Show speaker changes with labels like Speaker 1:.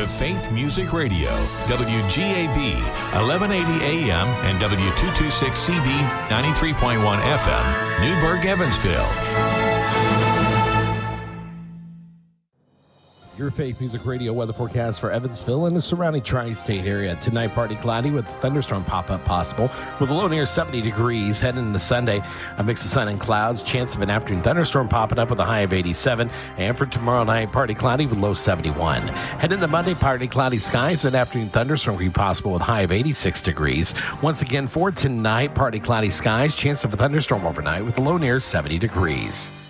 Speaker 1: to Faith Music Radio, WGAB, 1180 AM and W226CB, 93.1 FM, Newburgh, Evansville.
Speaker 2: Your Faith Music Radio weather forecast for Evansville and the surrounding tri-state area. Tonight, partly cloudy with a thunderstorm pop-up possible with a low near 70 degrees. Heading into Sunday, a mix of sun and clouds. Chance of an afternoon thunderstorm popping up with a high of 87. And for tomorrow night, partly cloudy with low 71. Heading into Monday, partly cloudy skies. An afternoon thunderstorm will be possible with high of 86 degrees. Once again, for tonight, partly cloudy skies. Chance of a thunderstorm overnight with a low near 70 degrees.